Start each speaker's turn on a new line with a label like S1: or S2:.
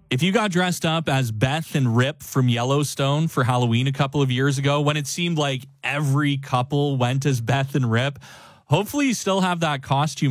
S1: If you got dressed up as Beth and Rip from Yellowstone for Halloween a couple of years ago, when it seemed like every couple went as Beth and Rip, hopefully you still have that costume